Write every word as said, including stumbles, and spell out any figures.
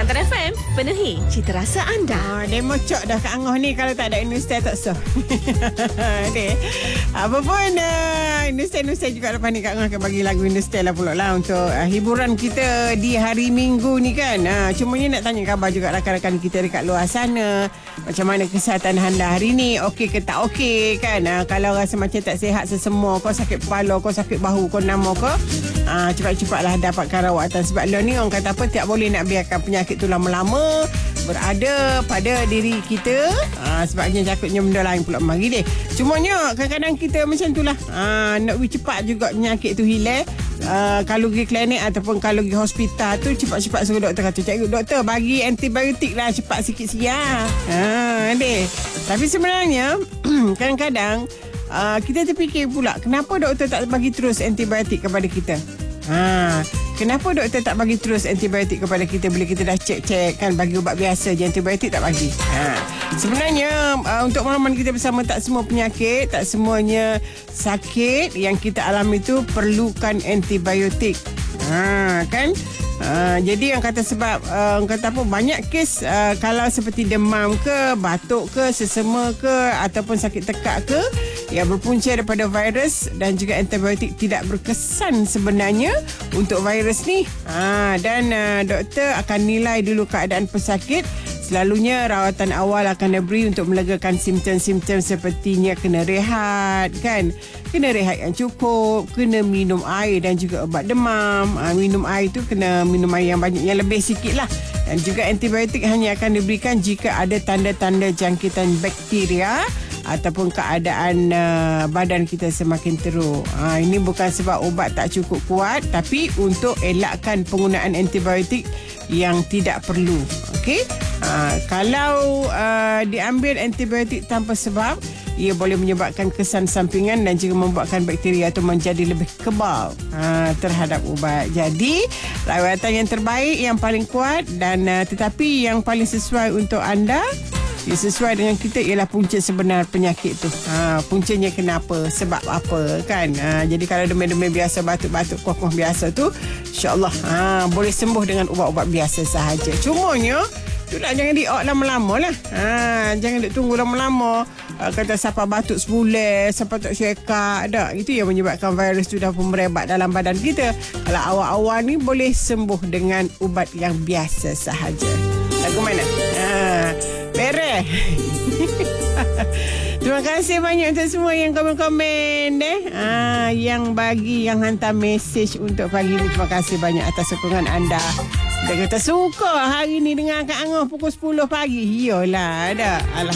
Kuantan F M, penuhi cita rasa anda. Oh, dia mocok dah Kak Angah ni. Kalau tak ada Industel tak sah. Apa pun uh, Industel-Industel juga lepas ni Kak Angah akan bagi lagu Industel lah pula lah untuk uh, hiburan kita di hari Minggu ni kan. uh, Cuma ni nak tanya khabar juga rakan-rakan kita dekat luar sana. Macam mana kesihatan anda hari ni? Okey ke tak okey kan? uh, Kalau rasa macam tak sihat sesemua, kau sakit kepala, kau sakit bahu, kau nama kau, uh, cepat-cepatlah dapatkan rawatan. Sebab lo ni orang kata apa, tak boleh nak biarkan penyakit tu lama-lama berada pada diri kita. ha, Sebabnya takutnya benda lain pula mari deh. Cumanya kadang-kadang kita macam itulah, ha, nak pergi cepat juga penyakit tu hilang. uh, Kalau pergi klinik ataupun kalau pergi hospital tu, cepat-cepat suruh doktor kata, cikgu doktor bagi antibiotik lah cepat sikit-sikit. ha, deh. Tapi sebenarnya kadang-kadang uh, kita terfikir pula, kenapa doktor tak bagi terus antibiotik kepada kita? Ha, kenapa doktor tak bagi terus antibiotik kepada kita bila kita dah cek-cek kan, bagi ubat biasa je, antibiotik tak bagi. Ha, sebenarnya uh, untuk pengalaman kita bersama, tak semua penyakit, tak semuanya sakit yang kita alami tu perlukan antibiotik. Ha, kan? Uh, jadi yang kata sebab uh, orang kata apa, banyak kes uh, kalau seperti demam ke, batuk ke, sesama ke ataupun sakit tekak ke, yang berpunca daripada virus, dan juga antibiotik tidak berkesan sebenarnya untuk virus ni. Ha, dan uh, doktor akan nilai dulu keadaan pesakit. Selalunya rawatan awal akan diberi untuk melegakan simptom-simptom sepertinya kena rehat kan, kena rehat yang cukup, kena minum air dan juga ubat demam. Ha, minum air tu kena minum air yang banyak, yang lebih sikit lah. Dan juga antibiotik hanya akan diberikan jika ada tanda-tanda jangkitan bakteria ataupun keadaan uh, badan kita semakin teruk. Ha, ini bukan sebab ubat tak cukup kuat, tapi untuk elakkan penggunaan antibiotik yang tidak perlu. Okey? Ha, kalau uh, diambil antibiotik tanpa sebab, ia boleh menyebabkan kesan sampingan dan juga membuatkan bakteria itu menjadi lebih kebal ha, terhadap ubat. Jadi, rawatan yang terbaik, yang paling kuat dan uh, tetapi yang paling sesuai untuk anda, yang sesuai dengan kita, ialah punca sebenar penyakit tu. Ha, puncanya kenapa, sebab apa kan. Ha, jadi kalau demam-demam biasa, batuk-batuk, kuah-kuah biasa tu, insyaAllah ha, boleh sembuh dengan ubat-ubat biasa sahaja. Cumanya itulah, jangan di-out lama-lama lah. Ha, jangan duk tunggu lama-lama. Ha, kata siapa batuk sebulan, siapa tak syekak. Tak, itu yang menyebabkan virus tu dah pun merebak dalam badan kita. Kalau awal-awal ni boleh sembuh dengan ubat yang biasa sahaja. Lagu mana? Ha, beres. Terima kasih banyak untuk semua yang komen-komen eh. Ha, yang bagi, yang hantar mesej untuk pagi ni. Terima kasih banyak atas sokongan anda. Dia kata suka hari ni dengan Kak Angah pukul sepuluh pagi. Iyalah, ada. Alah.